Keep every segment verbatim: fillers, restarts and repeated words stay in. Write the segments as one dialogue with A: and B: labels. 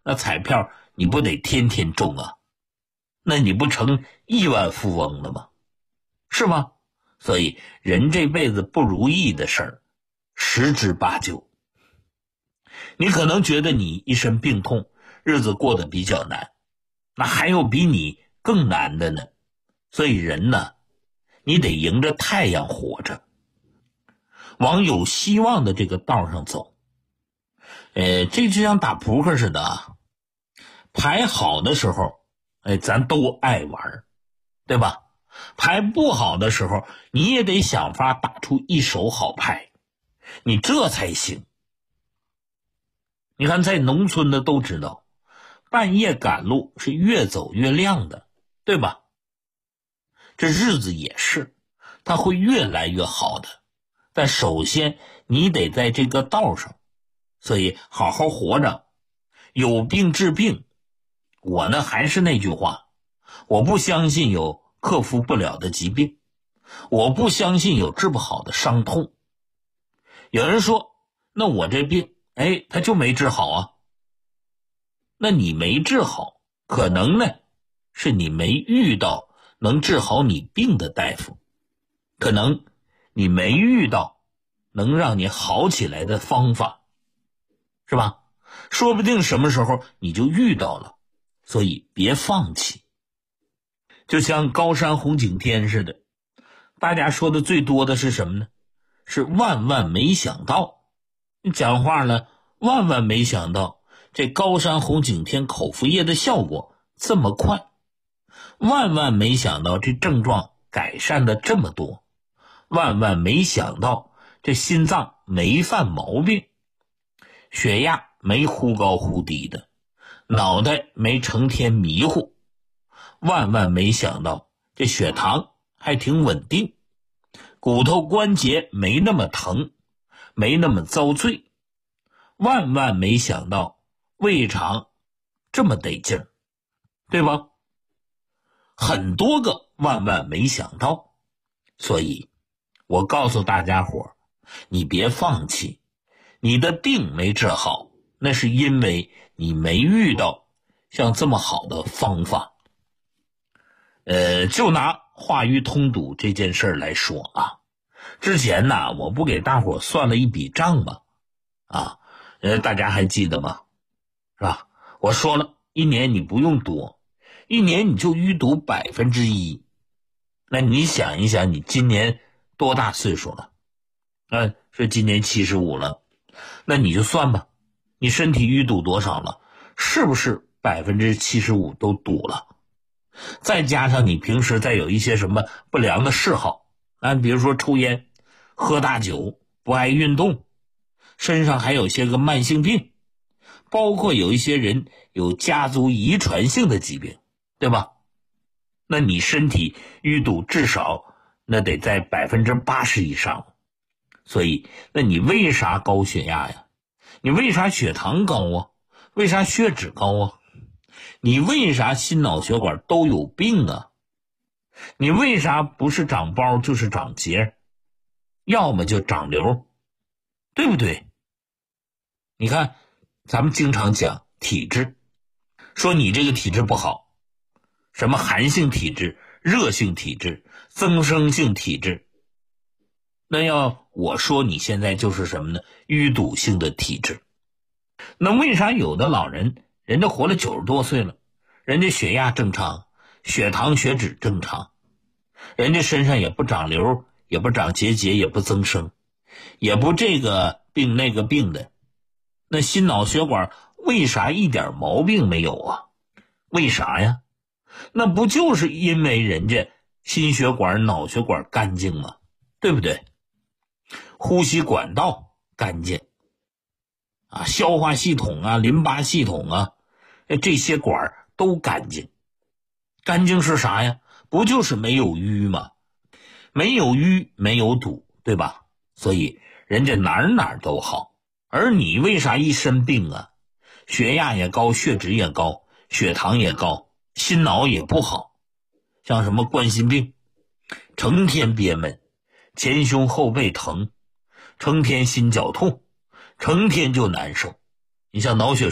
A: 那彩票你不得天天中啊？那你不成亿万富翁了吗？是吗？所以人这辈子不如意的事儿十之八九。你可能觉得你一身病痛，日子过得比较难，那还有比你更难的呢。所以人呢，你得迎着太阳活着，往有希望的这个道上走。呃，这就像打扑克似的啊，牌好的时候，哎，咱都爱玩，对吧？牌不好的时候，你也得想法打出一手好牌，你这才行。你看，在农村的都知道，半夜赶路是越走越亮的，对吧？这日子也是，它会越来越好的。但首先你得在这个道上，所以好好活着，有病治病。我呢还是那句话，我不相信有克服不了的疾病，我不相信有治不好的伤痛。有人说，那我这病，哎，他就没治好啊。那你没治好，可能呢是你没遇到能治好你病的大夫，可能你没遇到能让你好起来的方法，是吧？说不定什么时候你就遇到了，所以别放弃。就像高山红景天似的，大家说的最多的是什么呢？是万万没想到。你讲话了，万万没想到这高山红景天口服液的效果这么快，万万没想到这症状改善的这么多，万万没想到这心脏没犯毛病，血压没忽高忽低的，脑袋没成天迷糊，万万没想到这血糖还挺稳定，骨头关节没那么疼，没那么遭罪，万万没想到胃肠这么得劲儿，对吧？很多个万万没想到。所以我告诉大家伙，你别放弃，你的病没治好，那是因为你没遇到像这么好的方法。呃，就拿化瘀通堵这件事来说啊，之前呢，我不给大伙算了一笔账吗？啊，呃，大家还记得吗？是吧？我说了，一年你不用多，一年你就淤堵百分之一。那你想一想，你今年多大岁数了？嗯，是今年七十五了。那你就算吧，你身体淤堵多少了？是不是百分之七十五都堵了？再加上你平时再有一些什么不良的嗜好，啊，比如说抽烟、喝大酒、不爱运动，身上还有些个慢性病，包括有一些人有家族遗传性的疾病，对吧？那你身体淤堵至少那得在百分之八十以上。所以那你为啥高血压呀？你为啥血糖高啊？为啥血脂高啊？你为啥心脑血管都有病啊？你为啥不是长包就是长结，要么就长瘤，对不对？你看咱们经常讲体质，说你这个体质不好，什么寒性体质、热性体质、增生性体质，那要我说你现在就是什么呢？淤堵性的体质。那为啥有的老人人家活了九十多岁了，人家血压正常，血糖血脂正常，人家身上也不长瘤，也不长结节，也不增生，也不这个病那个病的，那心脑血管为啥一点毛病没有啊？为啥呀？那不就是因为人家心血管脑血管干净吗？对不对？呼吸管道干净啊，消化系统啊，淋巴系统啊，这些管都干净。干净是啥呀？不就是没有淤吗？没有淤没有堵，对吧？所以人家哪儿哪儿都好。而你为啥一身病啊？血压也高，血脂也高，血糖也高，心脑也不好，像什么冠心病，成天憋闷，前胸后背疼，成天心绞痛，成天就难受。你像脑血栓，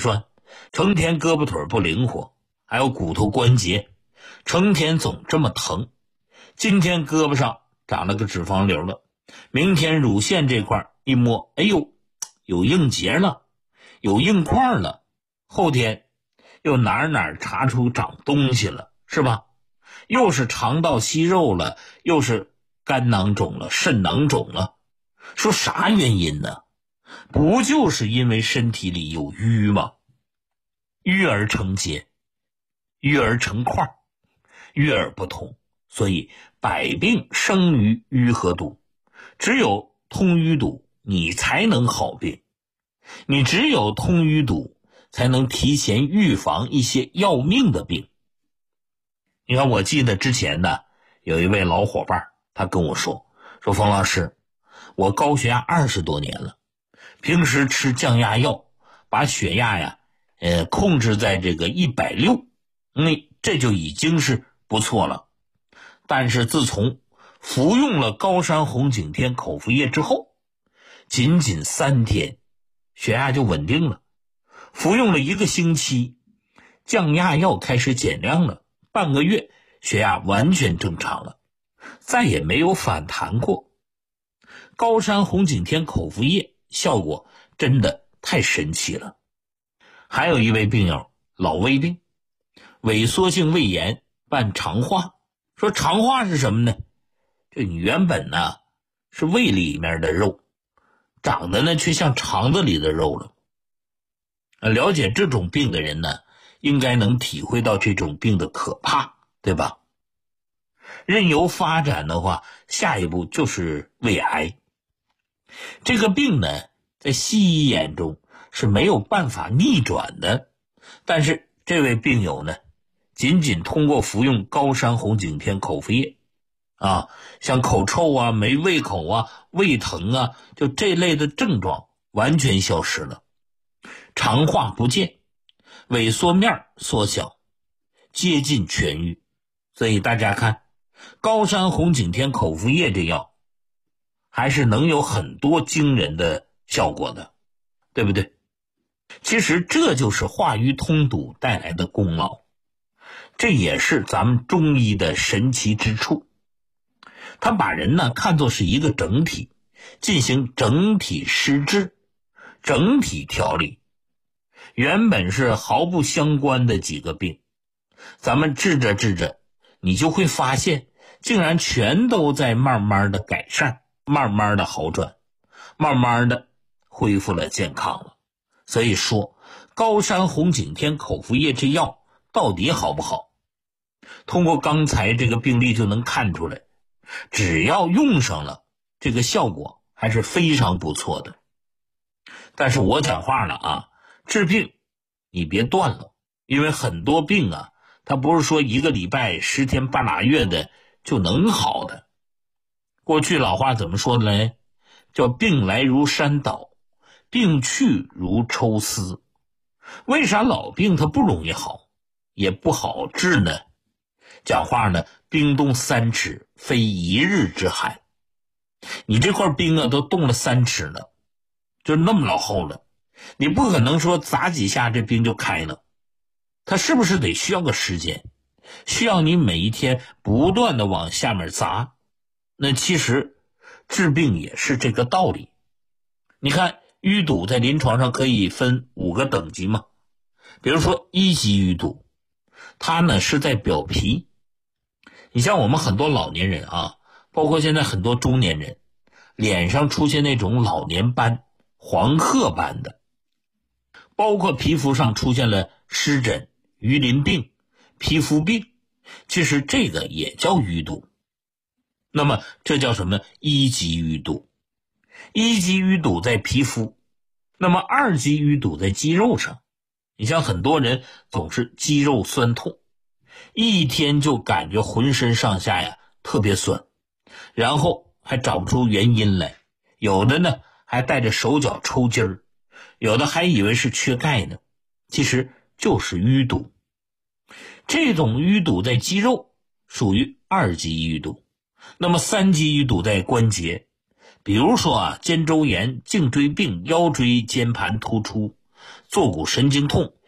A: 成天胳膊腿不灵活，还有骨头关节，成天总这么疼。今天胳膊上长了个脂肪瘤了，明天乳腺这块一摸，哎呦，有硬结了，有硬块了，后天又哪儿哪儿查出长东西了，是吧？又是肠道息肉了，又是肝囊肿了，肾囊肿了。说啥原因呢？不就是因为身体里有瘀吗？瘀而成结，瘀而成块，瘀而不通。所以百病生于瘀和堵，只有通瘀堵你才能好病，你只有通瘀堵才能提前预防一些要命的病。你看，我记得之前呢，有一位老伙伴，他跟我说说冯老师，我高血压二十多年了，平时吃降压药，把血压呀，呃，控制在这个一百六十，嗯，这就已经是不错了。但是自从服用了高山红景天口服液之后，仅仅三天，血压就稳定了。服用了一个星期，降压药开始减量了，半个月血压完全正常了，再也没有反弹过。高山红景天口服液效果真的太神奇了。还有一位病友，老胃病，萎缩性胃炎伴肠化。说肠化是什么呢？就你原本呢是胃里面的肉，长得呢却像肠子里的肉了。了解这种病的人呢，应该能体会到这种病的可怕，对吧？任由发展的话，下一步就是胃癌。这个病呢，在西医眼中是没有办法逆转的，但是这位病友呢，仅仅通过服用高山红景天口服液啊，像口臭啊、没胃口啊、胃疼啊，就这类的症状完全消失了，肠化不见，萎缩面缩小，接近痊愈。所以大家看，高山红景天口服液这药还是能有很多惊人的效果的，对不对？其实这就是化瘀通堵带来的功劳，这也是咱们中医的神奇之处。他把人呢看作是一个整体，进行整体施治、整体调理。原本是毫不相关的几个病，咱们治着治着，你就会发现竟然全都在慢慢的改善，慢慢的好转，慢慢的恢复了健康了。所以说高山红景天口服液这药到底好不好，通过刚才这个病例就能看出来，只要用上了，这个效果还是非常不错的。但是我讲话了啊，治病你别断了，因为很多病啊，它不是说一个礼拜十天半拉月的就能好的。过去老话怎么说的呢？叫病来如山倒，病去如抽丝。为啥老病它不容易好，也不好治呢？讲话呢，冰冻三尺非一日之寒。你这块冰啊都冻了三尺了，就那么老厚了，你不可能说砸几下这冰就开了，它是不是得需要个时间，需要你每一天不断的往下面砸。那其实治病也是这个道理。你看淤堵在临床上可以分五个等级嘛，比如说一级淤堵，它呢是在表皮。你像我们很多老年人啊，包括现在很多中年人，脸上出现那种老年斑、黄褐斑的，包括皮肤上出现了湿疹、鱼鳞病、皮肤病，其实这个也叫淤堵。那么这叫什么？一级淤堵。一级淤堵在皮肤，那么二级淤堵在肌肉上。你像很多人总是肌肉酸痛，一天就感觉浑身上下呀特别酸，然后还找不出原因来，有的呢还带着手脚抽筋儿，有的还以为是缺钙呢，其实就是淤堵。这种淤堵在肌肉属于二级淤堵。那么三级淤堵在关节，比如说啊，肩周炎、颈椎病、腰椎间盘突出、坐骨神经痛，